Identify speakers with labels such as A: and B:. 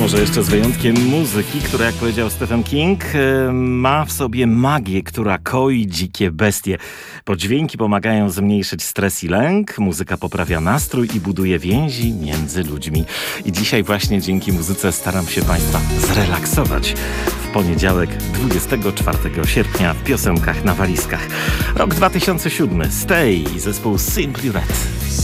A: może jeszcze z wyjątkiem muzyki, która, jak powiedział Stephen King, ma w sobie magię, która koi dzikie bestie. Podźwięki pomagają zmniejszyć stres i lęk, muzyka poprawia nastrój i buduje więzi między ludźmi. I dzisiaj właśnie dzięki muzyce staram się Państwa zrelaksować w poniedziałek 24 sierpnia w piosenkach na walizkach. Rok 2007. Stay i zespół Simply Red.